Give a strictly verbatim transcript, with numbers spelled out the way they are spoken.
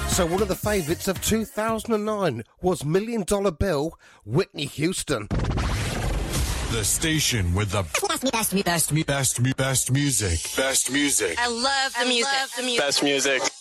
So one of the favourites of two thousand nine was Million Dollar Bill, Whitney Houston. The station with the best, best, best, best, best, best music. Best music. I love the music. I love the music. Best music.